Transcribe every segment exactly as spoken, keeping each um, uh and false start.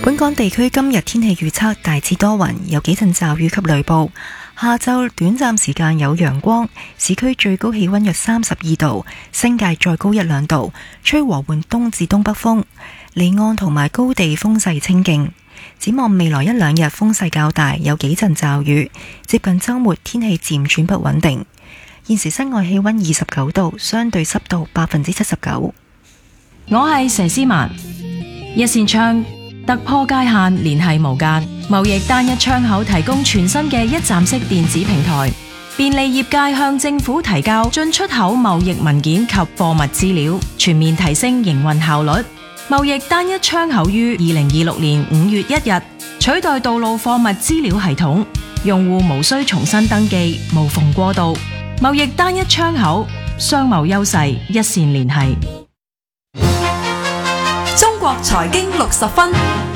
本港地區今日天氣預測大致多雲，有幾陣驟雨及雷暴。下晝短暫時間有陽光，市區最高氣溫約三十二度，新界再高一兩度，吹和緩東至東北風，離岸同埋高地風勢清勁。展望未來一兩日風勢較大，有幾陣驟雨，接近週末天氣漸轉不穩定。現時室外氣溫二十九度，相對濕度百分之七十九。 我係佘詩曼，一線窗突破界限，聯繫無間，貿易單一窗口提供全新嘅一站式電子平台，便利業界向政府提交進出口貿易文件及貨物資料，全面提升營運效率。貿易單一窗口於二零二六年五月一日取代道路貨物資料系統，用戶無需重新登記，無縫過渡。貿易單一窗口，商貿優勢一線聯繫。 中國財經六十分。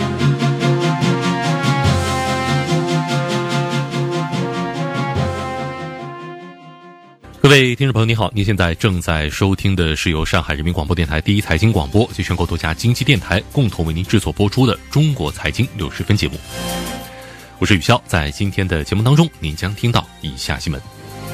各位听众朋友，你好，您现在正在收听的是由上海人民广播电台第一财经广播及全国多家经济电台共同为您制作播出的《中国财经六十分》节目。我是宇潇，在今天的节目当中，您将听到以下新闻。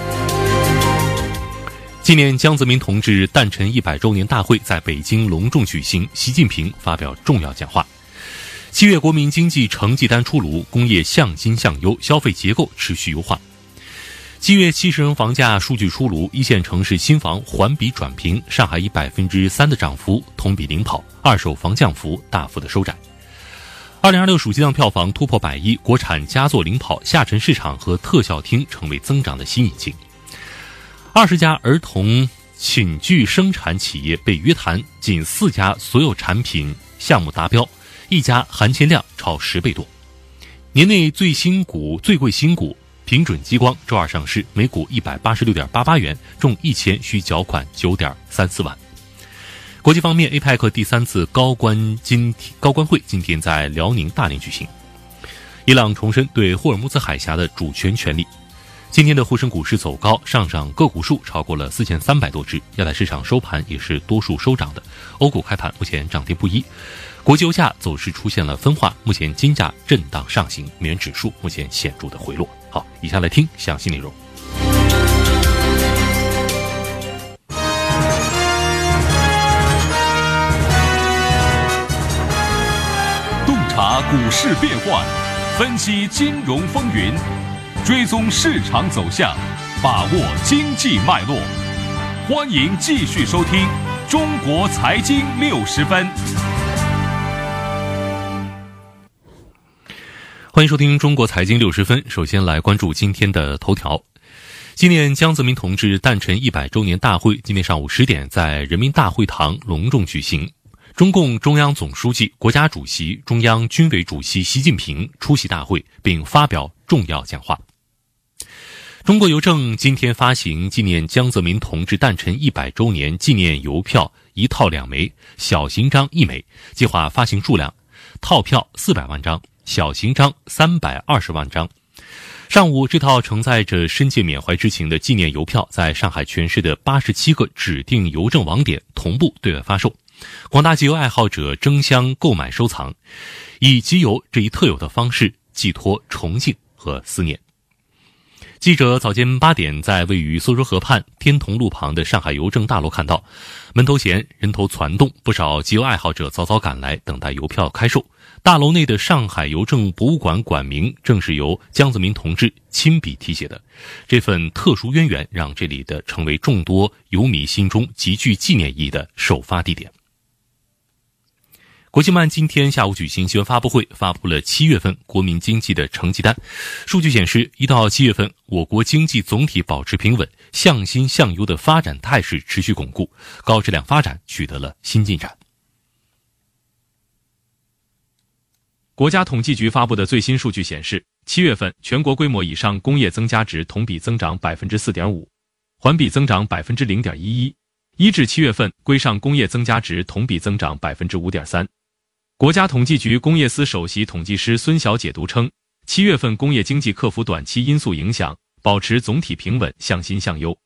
纪念江泽民同志诞辰一百周年大会在北京隆重举行，习近平发表重要讲话。七月国民经济成绩单出炉，工业向新向优，消费结构持续优化。七月七十人房价数据出炉，一线城市新房环比转平，上海以百分之三的涨幅同比领跑，二手房降幅大幅的收窄。二零二六暑期档票房突破百亿，国产佳作领跑，下沉市场和特效厅成为增长的新引擎。二十家儿童寝具生产企业被约谈，仅四家所有产品项目达标，一家含铅量超十倍多。年内最新股最贵新股平准激光周二上市，每股一百八十六点八八元，中一千需缴款九点三四万。国际方面 ，A P E C 第三次高官今高官会今天在辽宁大连举行。伊朗重申对霍尔木兹海峡的主权权利。今天的沪深股市走高，上涨个股数超过了四千三百多只，亚太市场收盘也是多数收涨的。欧股开盘目前涨跌不一，国际油价走势出现了分化，目前金价震荡上行，美元指数目前显著的回落。好，以下来听详细内容。 洞察股市变幻，分析金融风云，追踪市场走向，把握经济脉络。欢迎继续收听《中国财经六十分》。 欢迎收听《中国财经六十分》。首先来关注今天的头条。纪念江泽民同志诞辰一百周年大会今天上午十点在人民大会堂隆重举行。中共中央总书记、国家主席、中央军委主席习近平出席大会并发表重要讲话。中国邮政今天发行纪念江泽民同志诞辰一百周年纪念邮票一套两枚，小型张一枚，计划发行数量套票四百万张，小型张三百二十万张。上午，这套承载着深切缅怀之情的纪念邮票在上海全市的八十七个指定邮政网点同步对外发售，广大集邮爱好者争相购买收藏，以集邮这一特有的方式寄托崇敬和思念。记者早间八点在位于苏州河畔天潼路旁的上海邮政大楼看到，门头前人头攒动，不少集邮爱好者早早赶来等待邮票开售。大楼内的上海邮政博物馆馆名正是由江泽民同志亲笔题写的，这份特殊渊源让这里的成为众多邮迷心中极具纪念意义的首发地点。国新办今天下午举行新闻发布会，发布了七月份国民经济的成绩单。数据显示，一到七月份，我国经济总体保持平稳，向新向优的发展态势持续巩固，高质量发展取得了新进展。国家统计局发布的最新数据显示，七月份全国规模以上工业增加值同比增长 百分之四点五， 环比增长 百分之零点一一， 一至七月份规上工业增加值同比增长 百分之五点三。国家统计局工业司首席统计师孙晓解读称，七月份工业经济克服短期因素影响，保持总体平稳，向新向优。